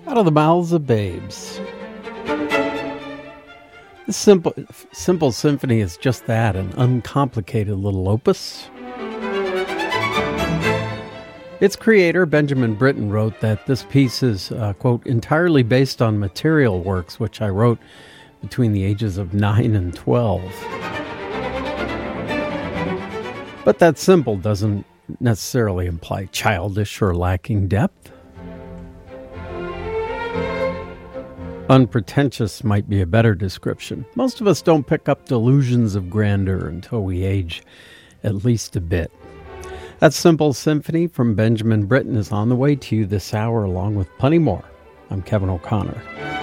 Out of the mouths of babes. This simple symphony is just that, an uncomplicated little opus. Its creator, Benjamin Britten, wrote that this piece is, quote, entirely based on material works, which I wrote between the ages of 9 and 12. But that simple doesn't necessarily imply childish or lacking depth. Unpretentious might be a better description. Most of us don't pick up delusions of grandeur until we age at least a bit. That simple symphony from Benjamin Britten is on the way to you this hour, along with plenty more. I'm Kevin O'Connor.